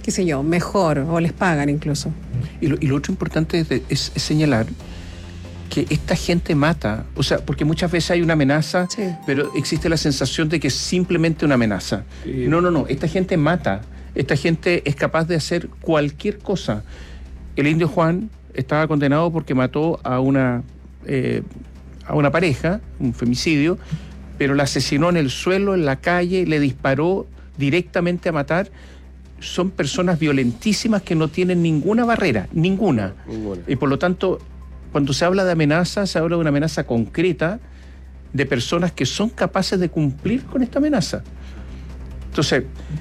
qué sé yo, mejor, o les pagan incluso. Y lo otro importante es señalar que esta gente mata, o sea, porque muchas veces hay una amenaza, sí, pero existe la sensación de que es simplemente una amenaza. Sí. No, esta gente mata, esta gente es capaz de hacer cualquier cosa. El indio Juan estaba condenado porque mató a una pareja, un femicidio, pero la asesinó en el suelo, en la calle, le disparó directamente a matar. Son personas violentísimas que no tienen ninguna barrera, ninguna. Y por lo tanto, cuando se habla de amenaza, se habla de una amenaza concreta de personas que son capaces de cumplir con esta amenaza. Entonces,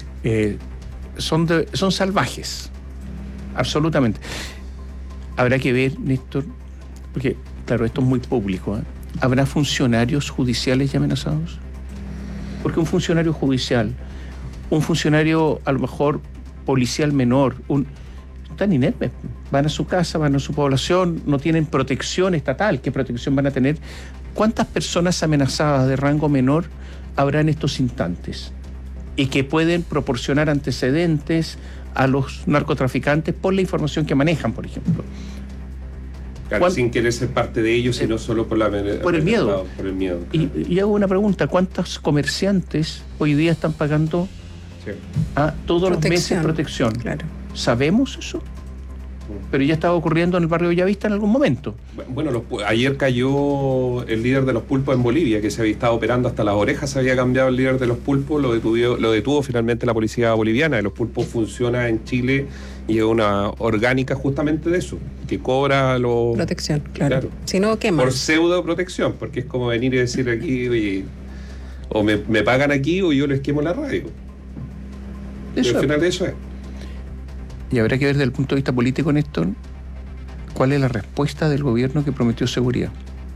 son salvajes, absolutamente. Habrá que ver, Néstor, porque, claro, esto es muy público, ¿eh? ¿Habrá funcionarios judiciales ya amenazados? Porque un funcionario judicial, un funcionario a lo mejor policial menor, están inermes, van a su casa, van a su población, no tienen protección estatal. ¿Qué protección van a tener? ¿Cuántas personas amenazadas de rango menor habrá en estos instantes? Y que pueden proporcionar antecedentes a los narcotraficantes por la información que manejan, por ejemplo. Claro, sin querer ser parte de ellos, sino solo por el miedo. Por el miedo, claro. Y hago una pregunta, ¿cuántos comerciantes hoy día están pagando todos los meses protección? Claro. ¿Sabemos eso? Pero ya estaba ocurriendo en el barrio Bellavista en algún momento. Bueno, ayer cayó el líder de los pulpos en Bolivia, que se había estado operando hasta las orejas, se había cambiado el líder de los pulpos, lo detuvo finalmente la policía boliviana. Los pulpos funciona en Chile y es una orgánica justamente de eso, que cobra protección, claro. Si no, ¿qué más? Por pseudo protección, porque es como venir y decir aquí, oye, o me pagan aquí o yo les quemo la radio. Eso, al final de eso es. Y habrá que ver desde el punto de vista político, Néstor, cuál es la respuesta del gobierno que prometió seguridad.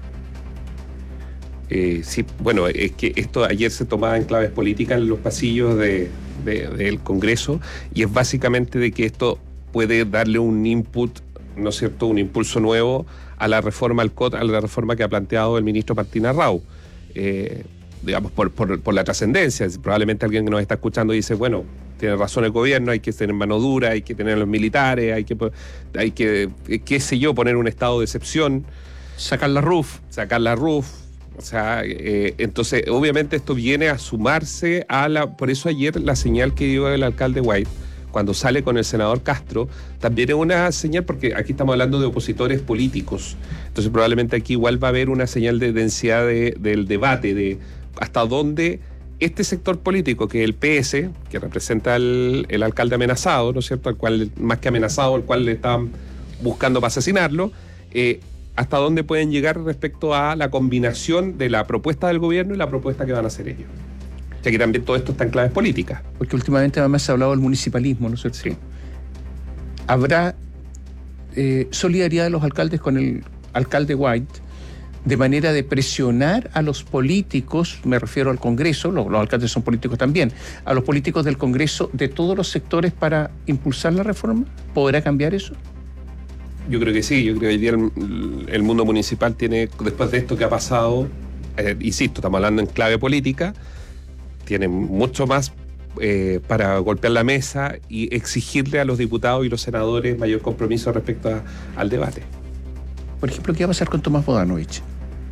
Sí, bueno, es que esto ayer se tomaba en claves políticas en los pasillos del Congreso, y es básicamente de que esto puede darle un input, ¿no es cierto?, un impulso nuevo a la reforma al COT, a la reforma que ha planteado el ministro Martín Arrau. Digamos, por la trascendencia. Probablemente alguien que nos está escuchando dice, bueno, tiene razón el gobierno, hay que tener mano dura, hay que tener a los militares, hay que, qué sé yo, poner un estado de excepción. Sacar la RUF. O sea, entonces, obviamente esto viene a sumarse por eso ayer la señal que dio el alcalde White, cuando sale con el senador Castro, también es una señal, porque aquí estamos hablando de opositores políticos. Entonces, probablemente aquí igual va a haber una señal de densidad del debate, de hasta dónde este sector político, que es el PS, que representa el alcalde amenazado, ¿no es cierto?, al cual, más que amenazado, al cual le están buscando para asesinarlo, hasta dónde pueden llegar respecto a la combinación de la propuesta del gobierno y la propuesta que van a hacer ellos. O sea que también todo esto está en claves políticas. Porque últimamente además se ha hablado del municipalismo, ¿no es cierto? Sí. ¿Habrá solidaridad de los alcaldes con el alcalde White de manera de presionar a los políticos, me refiero al Congreso, los alcaldes son políticos también, a los políticos del Congreso de todos los sectores para impulsar la reforma? ¿Podrá cambiar eso? Yo creo que sí, yo creo que hoy día el mundo municipal tiene, después de esto que ha pasado, insisto, estamos hablando en clave política, tiene mucho más para golpear la mesa y exigirle a los diputados y los senadores mayor compromiso respecto al debate. Por ejemplo, ¿qué va a pasar con Tomás Bodanovich?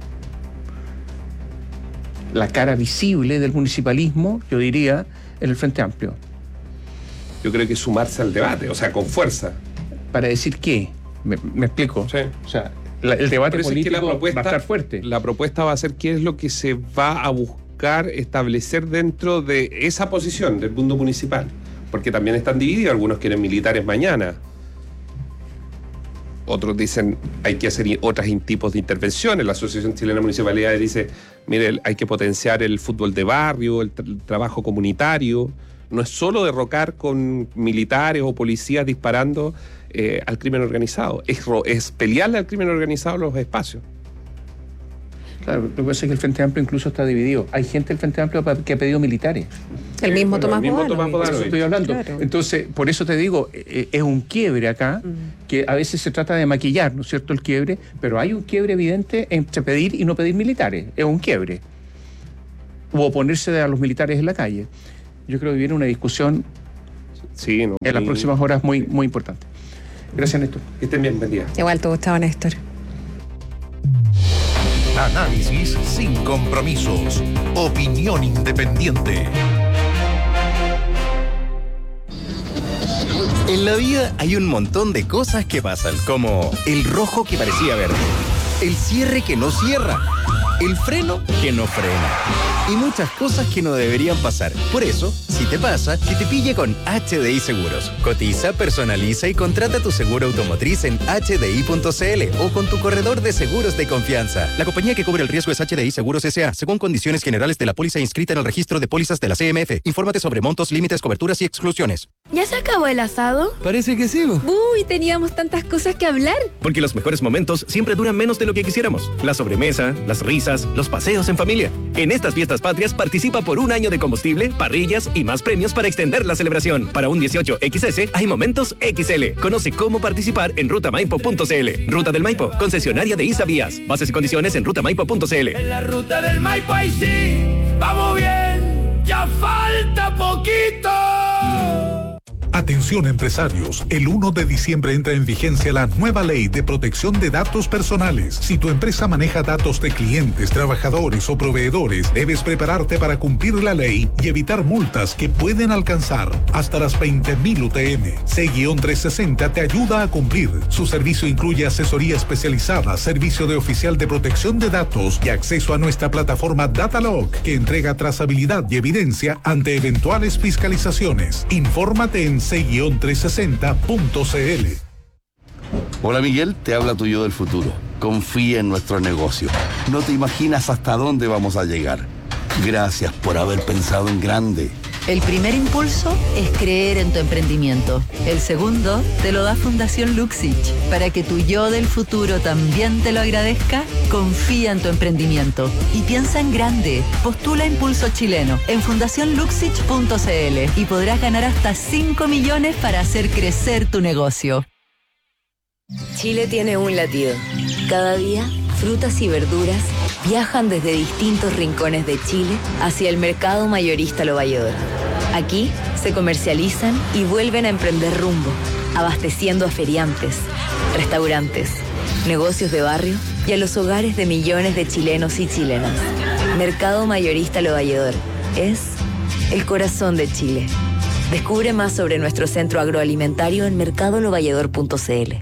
La cara visible del municipalismo, yo diría, en el Frente Amplio. Yo creo que sumarse al debate, o sea, con fuerza. ¿Para decir qué? ¿Me explico? Sí. O sea, el debate político es que va a estar fuerte. La propuesta va a ser qué es lo que se va a buscar establecer dentro de esa posición del mundo municipal. Porque también están divididos, algunos quieren militares mañana. Otros dicen hay que hacer otros tipos de intervenciones. La Asociación Chilena de Municipalidades dice, mire, hay que potenciar el fútbol de barrio, el trabajo comunitario. No es solo derrocar con militares o policías disparando al crimen organizado. Es pelearle al crimen organizado en los espacios. Claro, lo que pasa es que el Frente Amplio incluso está dividido. Hay gente del Frente Amplio que ha pedido militares. El mismo Tomás Bodanovich. Eso estoy hablando. Claro. Entonces, por eso te digo, es un quiebre acá, que a veces se trata de maquillar, ¿no es cierto?, el quiebre, pero hay un quiebre evidente entre pedir y no pedir militares. Es un quiebre. O oponerse a los militares en la calle. Yo creo que viene una discusión Sí, no, en las próximas horas muy, muy importante. Gracias, Néstor. Que estén bien, buen día. Igual te gustaba, Néstor. Análisis sin compromisos. Opinión independiente. En la vida hay un montón de cosas que pasan, como el rojo que parecía verde, el cierre que no cierra, el freno que no frena y muchas cosas que no deberían pasar. Por eso, si te pasa, que te pille con HDI Seguros. Cotiza, personaliza y contrata tu seguro automotriz en hdi.cl o con tu corredor de seguros de confianza. La compañía que cubre el riesgo es HDI Seguros S.A., según condiciones generales de la póliza inscrita en el registro de pólizas de la CMF. Infórmate sobre montos, límites, coberturas y exclusiones. ¿Ya se acabó el asado? Parece que sí. Uy, teníamos tantas cosas que hablar. Porque los mejores momentos siempre duran menos de lo que quisiéramos. La sobremesa, las risas, los paseos en familia. En estas fiestas patrias participa por un año de combustible, parrillas y más premios para extender la celebración. Para un 18XS hay momentos XL. Conoce cómo participar en rutamaipo.cl. Ruta del Maipo, concesionaria de ISA Vías. Bases y condiciones en rutamaipo.cl. En la ruta del Maipo ahí sí, vamos bien, ya falta poquito. Atención empresarios, el 1 de diciembre entra en vigencia la nueva ley de protección de datos personales. Si tu empresa maneja datos de clientes, trabajadores o proveedores, debes prepararte para cumplir la ley y evitar multas que pueden alcanzar hasta las 20.000 UTM. C-360 te ayuda a cumplir. Su servicio incluye asesoría especializada, servicio de oficial de protección de datos y acceso a nuestra plataforma Datalog, que entrega trazabilidad y evidencia ante eventuales fiscalizaciones. Infórmate en c-360.cl. Hola Miguel, te habla tu yo del futuro. Confía en nuestro negocio. No te imaginas hasta dónde vamos a llegar. Gracias por haber pensado en grande. El primer impulso es creer en tu emprendimiento. El segundo te lo da Fundación Luxich. Para que tu yo del futuro también te lo agradezca, confía en tu emprendimiento y piensa en grande. Postula Impulso Chileno en fundacionluxich.cl y podrás ganar hasta 5 millones para hacer crecer tu negocio. Chile tiene un latido. Cada día, frutas y verduras viajan desde distintos rincones de Chile hacia el mercado mayorista Lo Valledor. Aquí se comercializan y vuelven a emprender rumbo, abasteciendo a feriantes, restaurantes, negocios de barrio y a los hogares de millones de chilenos y chilenas. Mercado mayorista Lo Valledor es el corazón de Chile. Descubre más sobre nuestro centro agroalimentario en mercadolovalledor.cl.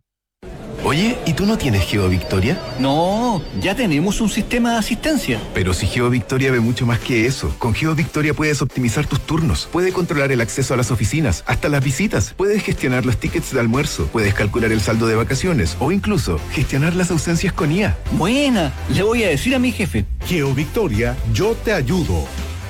Oye, ¿y tú no tienes GeoVictoria? No, ya tenemos un sistema de asistencia. Pero si GeoVictoria ve mucho más que eso. Con GeoVictoria puedes optimizar tus turnos, puedes controlar el acceso a las oficinas, hasta las visitas, puedes gestionar los tickets de almuerzo, puedes calcular el saldo de vacaciones o incluso gestionar las ausencias con IA. Buena, le voy a decir a mi jefe. GeoVictoria, yo te ayudo.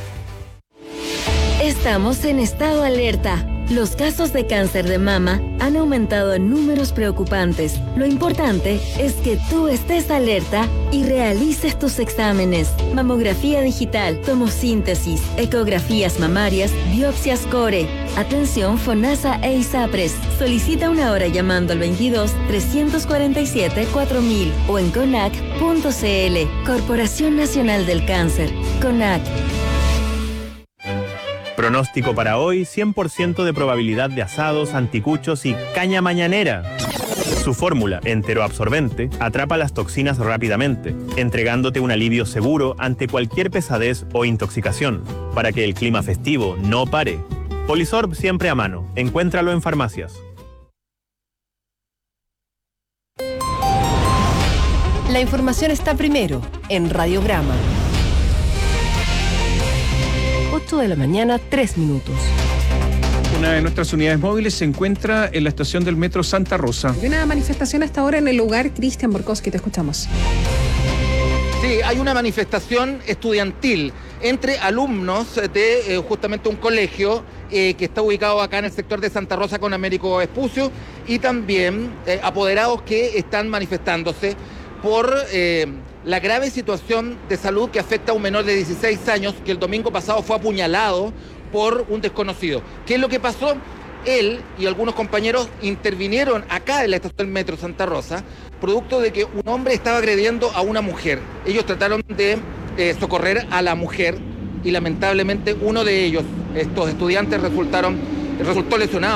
Estamos en estado alerta. Los casos de cáncer de mama han aumentado en números preocupantes. Lo importante es que tú estés alerta y realices tus exámenes. Mamografía digital, tomosíntesis, ecografías mamarias, biopsias core. Atención FONASA e ISAPRES. Solicita una hora llamando al 22-347-4000 o en CONAC.cl. Corporación Nacional del Cáncer. CONAC. Pronóstico para hoy, 100% de probabilidad de asados, anticuchos y caña mañanera. Su fórmula, enteroabsorbente, atrapa las toxinas rápidamente, entregándote un alivio seguro ante cualquier pesadez o intoxicación, para que el clima festivo no pare. Polisorb siempre a mano. Encuéntralo en farmacias. La información está primero en Radiograma. 8 de la mañana, 3 minutos. Una de nuestras unidades móviles se encuentra en la estación del metro Santa Rosa. Hay una manifestación hasta ahora en el lugar. Cristian Borkowski, te escuchamos. Sí, hay una manifestación estudiantil entre alumnos de justamente un colegio que está ubicado acá en el sector de Santa Rosa con Américo Vespucio y también apoderados que están manifestándose por la grave situación de salud que afecta a un menor de 16 años que el domingo pasado fue apuñalado por un desconocido. ¿Qué es lo que pasó? Él y algunos compañeros intervinieron acá en la estación del metro Santa Rosa, producto de que un hombre estaba agrediendo a una mujer. Ellos trataron de socorrer a la mujer y lamentablemente uno de ellos, estos estudiantes, resultaron resultó lesionado.